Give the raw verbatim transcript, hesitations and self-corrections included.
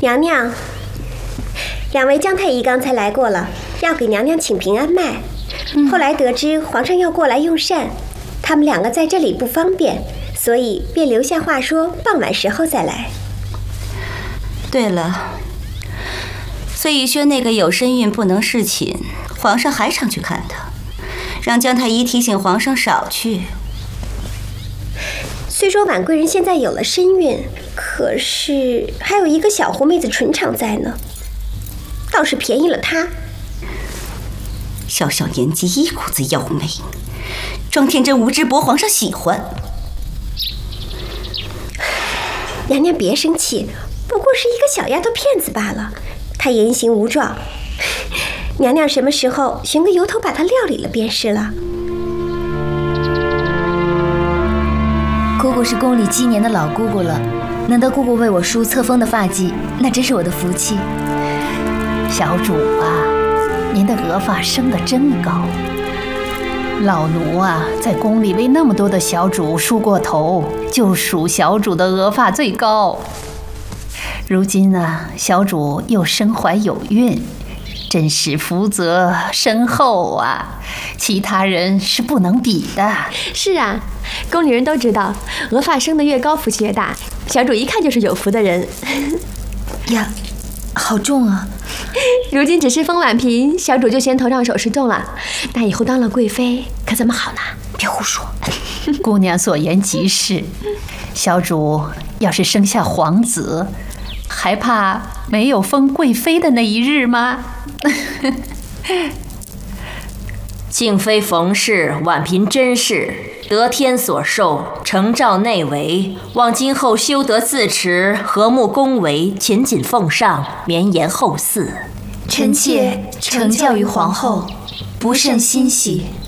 娘娘，两位姜太医刚才来过了，要给娘娘请平安脉。嗯、后来得知皇上要过来用膳，他们两个在这里不方便，所以便留下话说傍晚时候再来。 对了，碎玉轩那个有身孕不能侍寝，皇上还常去看他，让姜太医提醒皇上少去。 虽说婉贵人现在有了身孕，可是还有一个小狐妹子纯常在呢，倒是便宜了她。 小小年纪一股子妖媚，装天真无知博皇上喜欢。 娘娘别生气，不过是一个小丫头片子罢了，她言行无状，娘娘什么时候寻个由头把她料理了便是了。 姑姑是宫里积年的老姑姑了，能得姑姑为我梳册封的发髻，那真是我的福气。 小主啊，您的额发生得真高。老奴啊，在宫里为那么多的小主梳过头，就属小主的额发最高。如今呢，小主又身怀有孕，真是福泽深厚啊，其他人是不能比的。 是啊，宫里人都知道，额发生得越高，福气越大。小主一看就是有福的人。 呀，好重啊！ 如今只是封婉嫔，小主就嫌头上首饰重了。那以后当了贵妃，可怎么好呢？ 别胡说。 姑娘所言极是，小主要是生下皇子，还怕没有封贵妃的那一日吗？ 敬妃冯氏，婉嫔甄氏，得天所授，承诏内违，望今后修德自持，和睦恭维，勤谨奉上，绵延后嗣。 臣妾承教于皇后，不甚欣喜。